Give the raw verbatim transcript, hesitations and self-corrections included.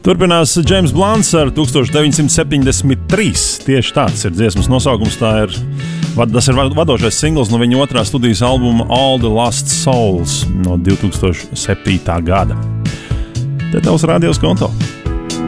Turpinās James Blunts ar tūkstoš deviņsimt septiņdesmit trīs. Tieši tāds ir dziesmas nosaukums. Tā ir, tas ir vadošais singls no viņa otrā studijas albuma All the Lost Souls no divtūkstoš septītā gada. Te tavs radios konto.